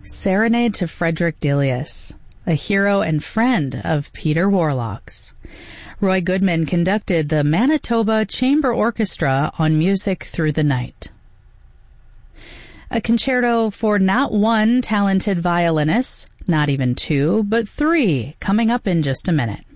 Serenade to Frederick Delius, a hero and friend of Peter Warlock's. Roy Goodman conducted the Manitoba Chamber Orchestra on Music Through the Night. A concerto for not one talented violinist, not even two, but three, coming up in just a minute.